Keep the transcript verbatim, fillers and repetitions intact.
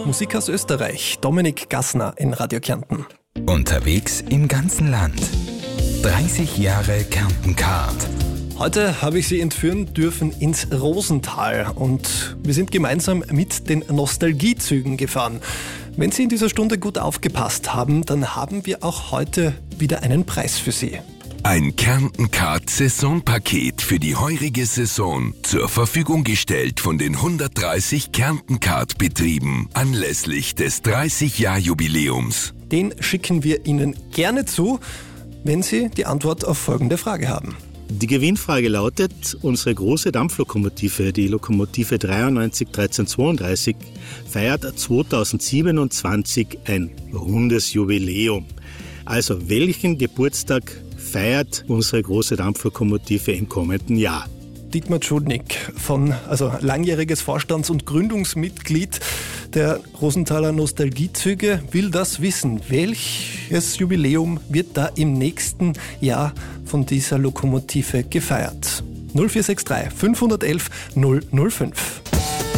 Musik aus Österreich, Dominik Gassner in Radio Kärnten. Unterwegs im ganzen Land. dreißig Jahre Kärnten-Card. Heute habe ich Sie entführen dürfen ins Rosental und wir sind gemeinsam mit den Nostalgiezügen gefahren. Wenn Sie in dieser Stunde gut aufgepasst haben, dann haben wir auch heute wieder einen Preis für Sie. Ein Kärnten-Card-Saisonpaket für die heurige Saison zur Verfügung gestellt von den hundertdreißig Kärnten-Card-Betrieben anlässlich des dreißig-Jahr-Jubiläums. Den schicken wir Ihnen gerne zu, wenn Sie die Antwort auf folgende Frage haben. Die Gewinnfrage lautet: Unsere große Dampflokomotive, die Lokomotive dreiundneunzig dreizehn-zweiunddreißig, feiert zweitausendsiebenundzwanzig ein rundes Jubiläum. Also welchen Geburtstag feiert unsere große Dampflokomotive im kommenden Jahr? Dietmar Tschudnik, von, also langjähriges Vorstands- und Gründungsmitglied der Rosenthaler Nostalgiezüge, will das wissen. Welches Jubiläum wird da im nächsten Jahr von dieser Lokomotive gefeiert? null vier sechs drei fünf eins eins null null fünf.